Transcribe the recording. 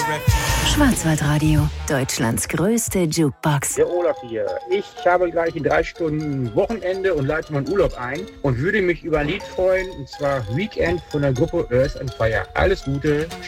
Schwarzwaldradio, Deutschlands größte Jukebox. Der Olaf hier. Ich habe gleich in 3 Stunden Wochenende und leite meinen Urlaub ein und würde mich über ein Lied freuen, und zwar Weekend von der Gruppe Earth and Fire. Alles Gute. Tschüss.